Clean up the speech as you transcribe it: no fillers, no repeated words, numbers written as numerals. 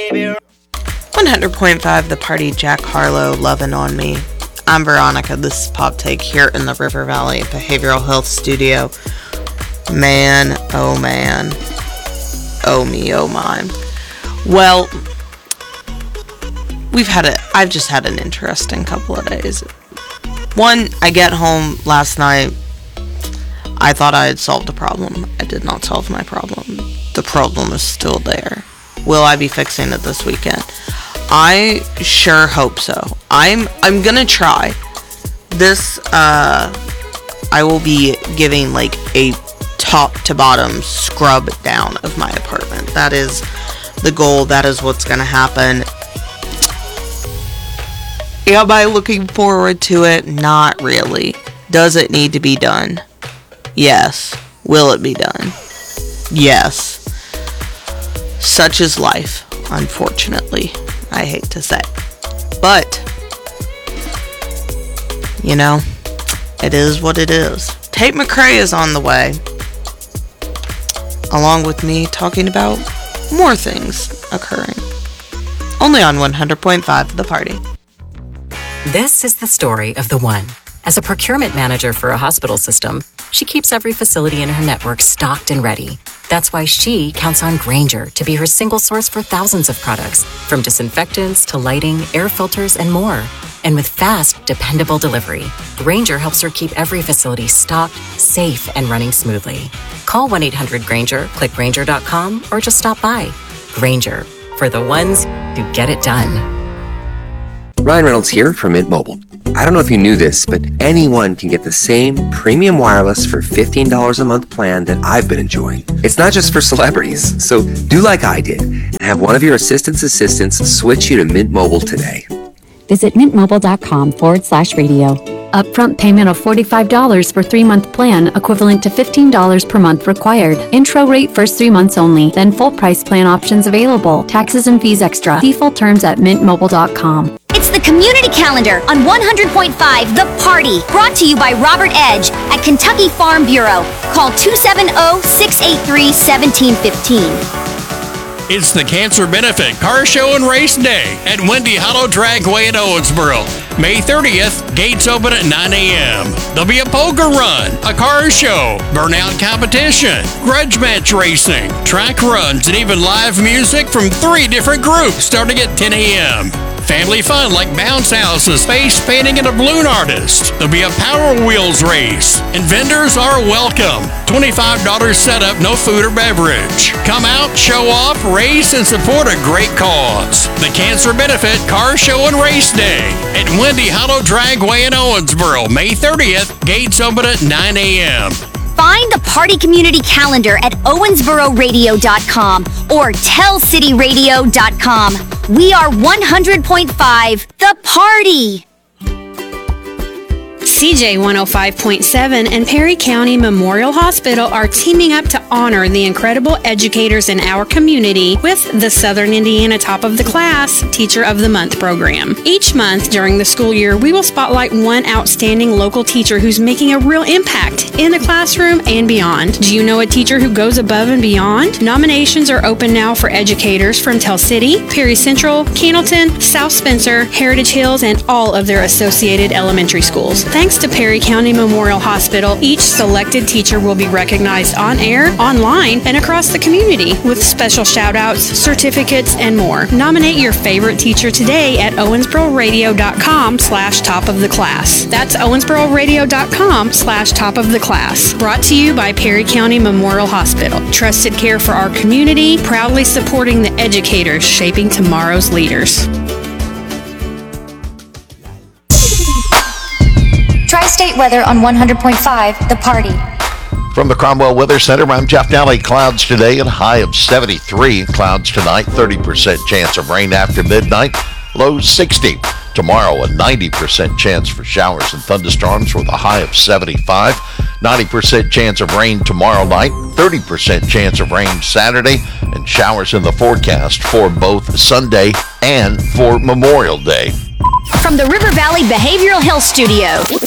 100.5 The Party, Jack Harlow, Lovin' on Me. I'm Veronica. This is Pop Take here in the River Valley Behavioral Health Studio. Man, oh man. Oh me, oh mine. Well, I've just had an interesting couple of days. One, I get home last night. I thought I had solved the problem. I did not solve my problem. The problem is still there. Will I be fixing it this weekend? I sure hope so. I'm gonna try. This, I will be giving like a top to bottom scrub down of my apartment. That is the goal. That is what's gonna happen. Am I looking forward to it? Not really. Does it need to be done? Yes. Will it be done? Yes. Such is life, unfortunately. I hate to say. But, you know, it is what it is. Tate McRae is on the way. Along with me talking about more things occurring. Only on 100.5 The Party. This is the story of the one. As a procurement manager for a hospital system, she keeps every facility in her network stocked and ready. That's why she counts on Grainger to be her single source for thousands of products, from disinfectants to lighting, air filters, and more. And with fast, dependable delivery, Grainger helps her keep every facility stocked, safe, and running smoothly. Call 1-800-GRAINGER, click Grainger.com, or just stop by. Grainger, for the ones who get it done. Ryan Reynolds here from Mint Mobile. I don't know if you knew this, but anyone can get the same premium wireless for $15 a month plan that I've been enjoying. It's not just for celebrities, so do like I did and have one of your assistants switch you to Mint Mobile today. Visit mintmobile.com/radio. Upfront payment of $45 for 3-month plan, equivalent to $15 per month required. Intro rate first 3 months only, then full price plan options available. Taxes and fees extra. See full terms at mintmobile.com. It's the Community Calendar on 100.5 The Party, brought to you by Robert Edge at Kentucky Farm Bureau. Call 270-683-1715. It's the Cancer Benefit Car Show and Race Day at Windy Hollow Dragway in Owensboro. May 30th, gates open at 9 a.m. There'll be a poker run, a car show, burnout competition, grudge match racing, track runs, and even live music from 3 different groups starting at 10 a.m. Family fun like bounce houses, face painting, and a balloon artist. There'll be a Power Wheels race, and vendors are welcome. $25 setup, no food or beverage. Come out, show off, race, and support a great cause. The Cancer Benefit Car Show and Race Day at Windy Hollow Dragway in Owensboro, May 30th. Gates open at 9 a.m. Find the Party Community Calendar at owensbororadio.com or tellcityradio.com. We are 100.5 The Party. CJ 105.7 and Perry County Memorial Hospital are teaming up to honor the incredible educators in our community with the Southern Indiana Top of the Class Teacher of the Month program. Each month during the school year, we will spotlight one outstanding local teacher who's making a real impact in the classroom and beyond. Do you know a teacher who goes above and beyond? Nominations are open now for educators from Tell City, Perry Central, Cannleton, South Spencer, Heritage Hills, and all of their associated elementary schools. Thanks to Perry County Memorial Hospital, each selected teacher will be recognized on air, online, and across the community with special shout-outs, certificates, and more. Nominate your favorite teacher today at owensbororadio.com/top of the class. That's owensbororadio.com/top of the class. Brought to you by Perry County Memorial Hospital. Trusted care for our community, proudly supporting the educators shaping tomorrow's leaders. Tri-State weather on 100.5 The Party. From the Cromwell Weather Center, I'm Jeff Daly. Clouds today and high of 73. Clouds tonight, 30% chance of rain after midnight. Low 60. Tomorrow, a 90% chance for showers and thunderstorms with a high of 75. 90% chance of rain tomorrow night. 30% chance of rain Saturday. And showers in the forecast for both Sunday and for Memorial Day. From the River Valley Behavioral Health Studio,